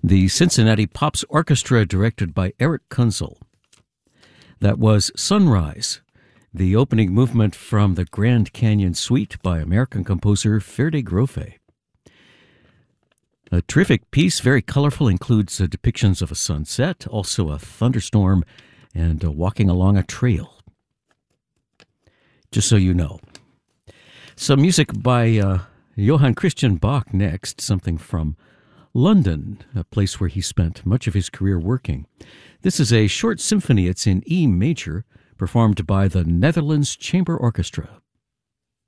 the Cincinnati Pops Orchestra, directed by Eric Kunzel. That was Sunrise, the opening movement from the Grand Canyon Suite by American composer Ferde Grofe. A terrific piece, very colorful, includes depictions of a sunset, also a thunderstorm, and walking along a trail. Just so you know. Some music by Johann Christian Bach next, something from London, a place where he spent much of his career working. This is a short symphony. It's in E major, performed by the Netherlands Chamber Orchestra.